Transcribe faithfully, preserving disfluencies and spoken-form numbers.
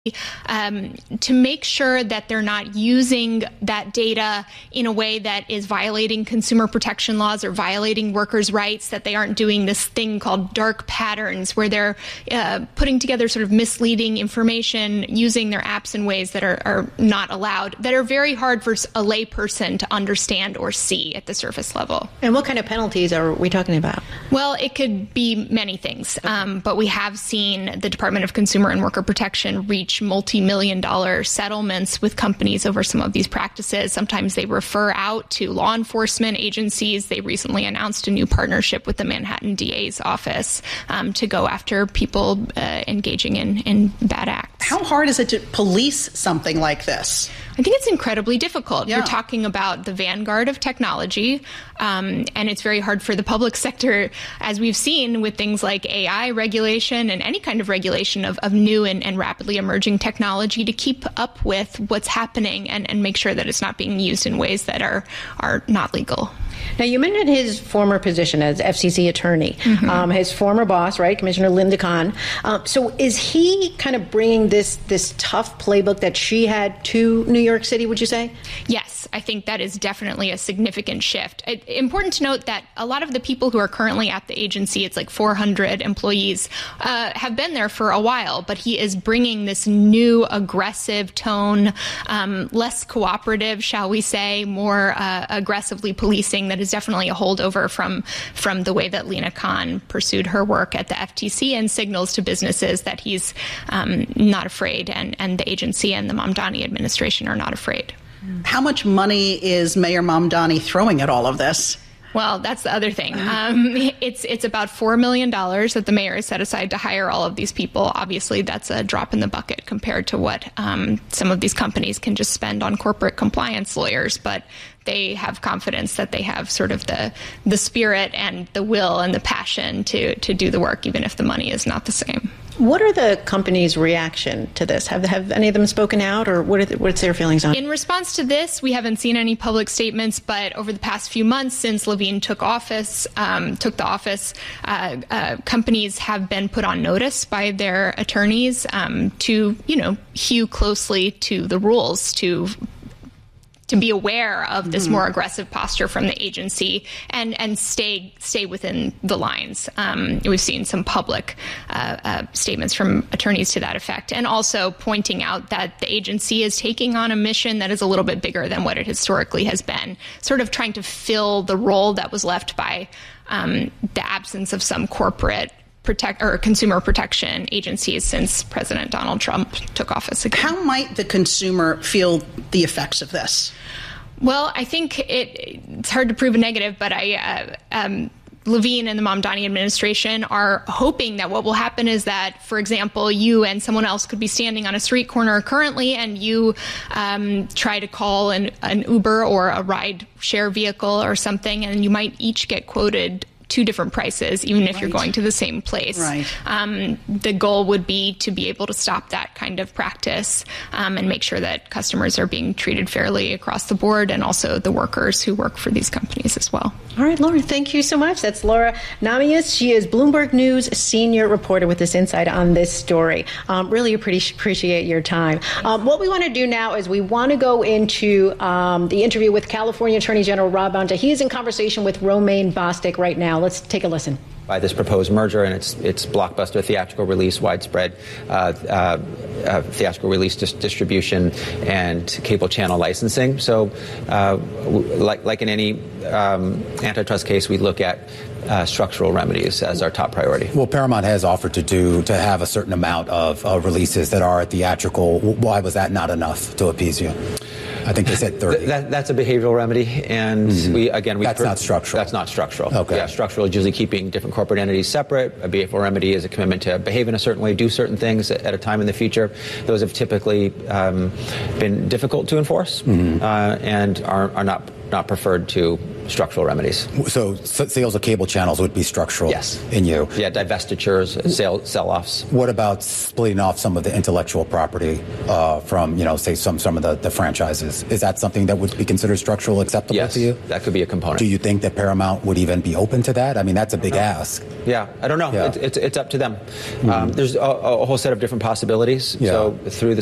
Um, to make sure that they're not using that data in a way that is violating consumer protection laws or violating workers' rights, that they aren't doing this thing called dark patterns where they're uh, putting together sort of misleading information using their apps in ways that are, are not allowed, that are very hard for a lay person to understand or see at the surface level. And what kind of penalties are we talking about? Well, it could be many things, um, but we have seen the Department of Consumer and Worker Protection reach multi-million dollar settlements with companies over some of these practices. Sometimes they refer out to law enforcement agencies. They recently announced a new partnership with the Manhattan D A's office um, to go after people uh, engaging in, in bad acts. How hard is it to police something like this? I think it's incredibly difficult. Yeah. You're talking about the vanguard of technology, um, and it's very hard for the public sector, as we've seen with things like A I regulation and any kind of regulation of, of new and, and rapidly emerging technology, to keep up with what's happening and, and make sure that it's not being used in ways that are, are not legal. Now, you mentioned his former position as F C C attorney, mm-hmm. um, his former boss, right, Commissioner Linda Khan. Um, so is he kind of bringing this this tough playbook that she had to New York City, would you say? Yes, I think that is definitely a significant shift. It, important to note that a lot of the people who are currently at the agency, it's like four hundred employees, uh, have been there for a while, but he is bringing this new aggressive tone, um, less cooperative, shall we say, more uh, aggressively policing. That is definitely a holdover from from the way that Lina Khan pursued her work at the F T C, and signals to businesses that he's um, not afraid, and, and the agency and the Mamdani administration are not afraid. How much money is Mayor Mamdani throwing at all of this? Well, that's the other thing. Um, it's it's about four million dollars that the mayor has set aside to hire all of these people. Obviously, that's a drop in the bucket compared to what um, some of these companies can just spend on corporate compliance lawyers. But they have confidence that they have sort of the the spirit and the will and the passion to to do the work, even if the money is not the same. What are the companies' reaction to this? Have have any of them spoken out, or what are the, what's their feelings on it? In response to this, we haven't seen any public statements, but over the past few months since Levine took office, um, took the office, uh, uh, companies have been put on notice by their attorneys um, to, you know, hew closely to the rules, to to be aware of this more aggressive posture from the agency and, and stay stay within the lines. Um, we've seen some public uh, uh, statements from attorneys to that effect, and also pointing out that the agency is taking on a mission that is a little bit bigger than what it historically has been, sort of trying to fill the role that was left by um, the absence of some corporate protect or consumer protection agencies since President Donald Trump took office again. How might the consumer feel the effects of this? Well, I think it, it's hard to prove a negative, but I, uh, um, Levine and the Mamdani administration are hoping that what will happen is that, for example, you and someone else could be standing on a street corner currently, and you um, try to call an, an Uber or a ride share vehicle or something, and you might each get quoted two different prices, even if right. you're going to the same place. Right. Um, the goal would be to be able to stop that kind of practice um, and make sure that customers are being treated fairly across the board, and also the workers who work for these companies as well. All right, Laura, thank you so much. That's Laura Namias. She is Bloomberg News senior reporter with this insight on this story. Um, really appreciate your time. Um, what we want to do now is we want to go into um, the interview with California Attorney General Rob Bonta. He is in conversation with Romaine Bostick right now. Let's take a listen. By this proposed merger and its its blockbuster theatrical release, widespread uh, uh, uh, theatrical release dis- distribution, and cable channel licensing. So, uh, w- like like in any um, antitrust case, we look at uh, structural remedies as our top priority. Well, Paramount has offered to do to have a certain amount of uh, releases that are theatrical. Why was that not enough to appease you? I think they said thirty. Th- that, that's a behavioral remedy, and mm-hmm. we again we that's per- not structural. That's not structural. Okay. Yeah, structural is usually keeping different corporate entities separate. A behavioral remedy is a commitment to behave in a certain way, do certain things at a time in the future. Those have typically um, been difficult to enforce, mm-hmm. uh, and are, are not not preferred to structural remedies. So, so sales of cable channels would be structural yes. in you? Yeah, divestitures, sale, sell-offs. What about splitting off some of the intellectual property uh, from, you know, say some, some of the, the franchises? Is that something that would be considered structural acceptable yes, to you? That could be a component. Do you think that Paramount would even be open to that? I mean, that's a big ask. Yeah, I don't know. Yeah. It, it's, it's up to them. Mm-hmm. Um, there's a, a whole set of different possibilities. Yeah. So through the